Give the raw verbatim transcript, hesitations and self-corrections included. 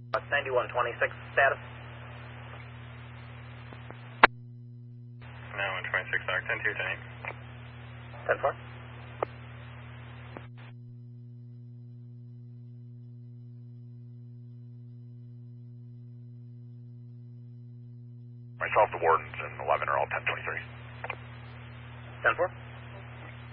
ninety-one twenty-six, status. ninety-one twenty-six, Arc ten two, ten eight. ten four. Myself, the wardens, and eleven are all ten twenty-three. ten four.